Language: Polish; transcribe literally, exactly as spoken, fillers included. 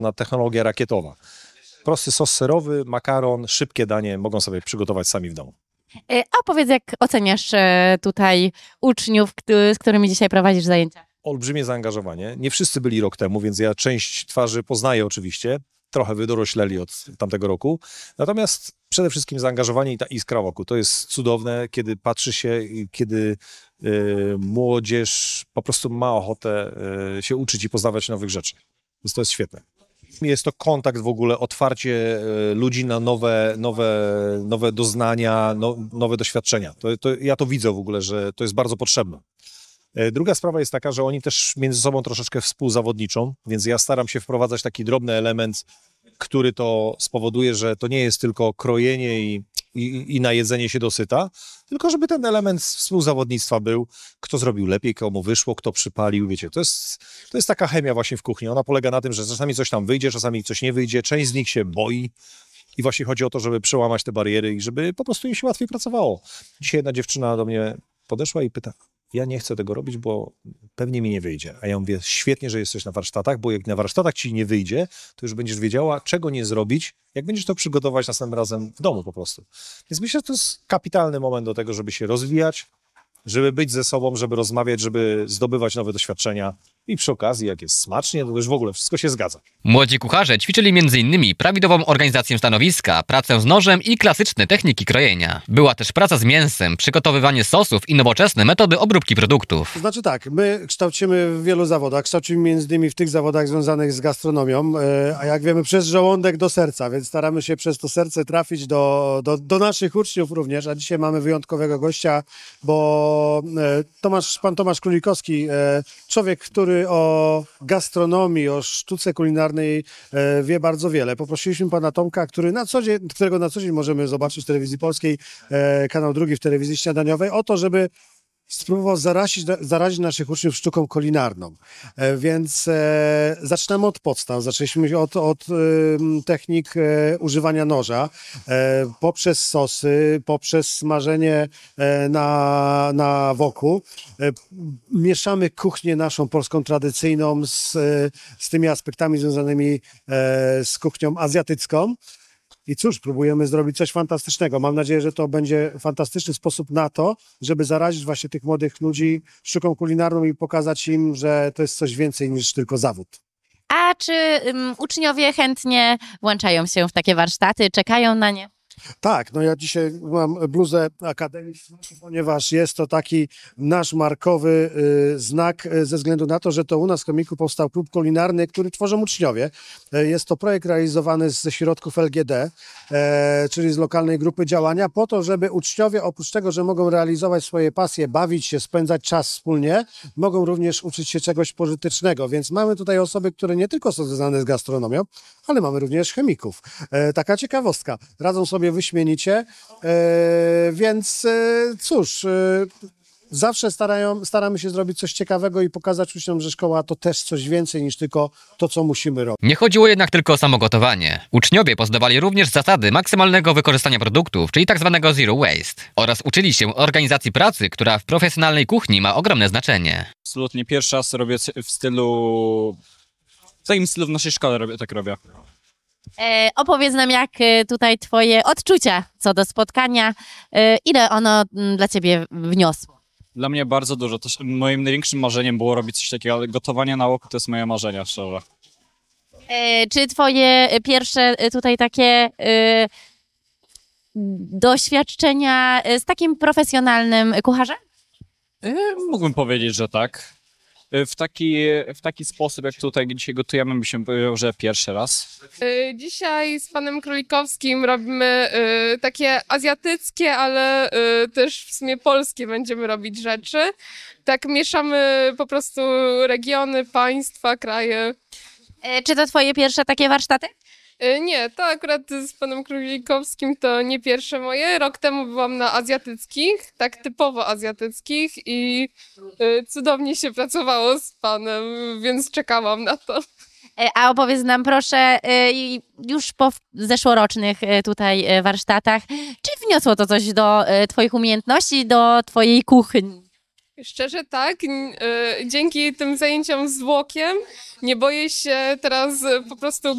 na technologia rakietowa. Prosty sos serowy, makaron, szybkie danie, mogą sobie przygotować sami w domu. A powiedz, jak oceniasz tutaj uczniów, z którymi dzisiaj prowadzisz zajęcia? Olbrzymie zaangażowanie. Nie wszyscy byli rok temu, więc ja część twarzy poznaję oczywiście. Trochę wydorośleli od tamtego roku. Natomiast przede wszystkim zaangażowanie i ta iskra wokół. To jest cudowne, kiedy patrzy się, kiedy y, młodzież po prostu ma ochotę y, się uczyć i poznawać nowych rzeczy. Więc to jest świetne. Jest to kontakt w ogóle, otwarcie y, ludzi na nowe, nowe, nowe doznania, no, nowe doświadczenia. To, to, ja to widzę w ogóle, że to jest bardzo potrzebne. Druga sprawa jest taka, że oni też między sobą troszeczkę współzawodniczą, więc ja staram się wprowadzać taki drobny element, który to spowoduje, że to nie jest tylko krojenie i, i, i najedzenie się dosyta, tylko żeby ten element współzawodnictwa był, kto zrobił lepiej, komu wyszło, kto przypalił, wiecie, to jest, to jest taka chemia właśnie w kuchni. Ona polega na tym, że czasami coś tam wyjdzie, czasami coś nie wyjdzie, część z nich się boi i właśnie chodzi o to, żeby przełamać te bariery i żeby po prostu im się łatwiej pracowało. Dzisiaj jedna dziewczyna do mnie podeszła i pyta: ja nie chcę tego robić, bo pewnie mi nie wyjdzie. A ja mówię, świetnie, że jesteś na warsztatach, bo jak na warsztatach ci nie wyjdzie, to już będziesz wiedziała, czego nie zrobić, jak będziesz to przygotować następnym razem w domu po prostu. Więc myślę, że to jest kapitalny moment do tego, żeby się rozwijać, żeby być ze sobą, żeby rozmawiać, żeby zdobywać nowe doświadczenia i przy okazji, jak jest smacznie, to już w ogóle wszystko się zgadza. Młodzi kucharze ćwiczyli między innymi prawidłową organizację stanowiska, pracę z nożem i klasyczne techniki krojenia. Była też praca z mięsem, przygotowywanie sosów i nowoczesne metody obróbki produktów. To znaczy tak, my kształcimy w wielu zawodach, kształcimy między innymi w tych zawodach związanych z gastronomią, a jak wiemy, przez żołądek do serca, więc staramy się przez to serce trafić do, do, do naszych uczniów również, a dzisiaj mamy wyjątkowego gościa, bo Tomasz, pan Tomasz Królikowski, człowiek, który o gastronomii, o sztuce kulinarnej e, wie bardzo wiele. Poprosiliśmy pana Tomka, który na co dzień, którego na co dzień możemy zobaczyć w telewizji polskiej, e, kanał drugi w telewizji śniadaniowej, o to, żeby spróbował zarazić, zarazić naszych uczniów sztuką kulinarną. E, więc e, zaczynamy od podstaw. Zaczęliśmy od, od e, technik e, używania noża, e, poprzez sosy, poprzez smażenie e, na, na woku. E, mieszamy kuchnię naszą polską tradycyjną z, e, z tymi aspektami związanymi e, z kuchnią azjatycką. I cóż, próbujemy zrobić coś fantastycznego. Mam nadzieję, że to będzie fantastyczny sposób na to, żeby zarazić właśnie tych młodych ludzi sztuką kulinarną i pokazać im, że to jest coś więcej niż tylko zawód. A czy um, uczniowie chętnie włączają się w takie warsztaty, czekają na nie? Tak, no ja dzisiaj mam bluzę akademicką, ponieważ jest to taki nasz markowy y, znak y, ze względu na to, że to u nas w Chomiku powstał klub kulinarny, który tworzą uczniowie. Y, jest to projekt realizowany ze środków L G D, y, czyli z lokalnej grupy działania, po to, żeby uczniowie oprócz tego, że mogą realizować swoje pasje, bawić się, spędzać czas wspólnie, mogą również uczyć się czegoś pożytecznego. Więc mamy tutaj osoby, które nie tylko są związane z gastronomią, ale mamy również chemików. Y, taka ciekawostka. Radzą sobie wyśmienicie, e, więc e, cóż, e, zawsze starają, staramy się zrobić coś ciekawego i pokazać uczniom, że szkoła to też coś więcej niż tylko to, co musimy robić. Nie chodziło jednak tylko o samogotowanie. Uczniowie poznawali również zasady maksymalnego wykorzystania produktów, czyli tak zwanego zero waste. Oraz uczyli się organizacji pracy, która w profesjonalnej kuchni ma ogromne znaczenie. Absolutnie pierwszy raz robię w stylu... W takim stylu w naszej szkole robię, tak robię. E, opowiedz nam, jak tutaj twoje odczucia co do spotkania, e, ile ono m, dla ciebie wniosło? Dla mnie bardzo dużo. To moim największym marzeniem było robić coś takiego, ale gotowanie na oko to jest moje marzenie, szczerze. E, czy twoje pierwsze tutaj takie e, doświadczenia z takim profesjonalnym kucharzem? E, mógłbym powiedzieć, że tak. W taki, w taki sposób, jak tutaj dzisiaj gotujemy, by się powiedział, że pierwszy raz. Dzisiaj z panem Królikowskim robimy y, takie azjatyckie, ale y, też w sumie polskie będziemy robić rzeczy. Tak mieszamy po prostu regiony, państwa, kraje. E, czy to twoje pierwsze takie warsztaty? Y, nie, to akurat z panem Królikowskim to nie pierwsze moje. Rok temu byłam na azjatyckich, tak typowo azjatyckich i y, cudownie się pracowało z panem, więc czekałam na to. A opowiedz nam proszę, już po zeszłorocznych tutaj warsztatach, czy wniosło to coś do twoich umiejętności, do twojej kuchni? Szczerze tak, n- y, dzięki tym zajęciom zwłokiem nie boję się teraz y, po prostu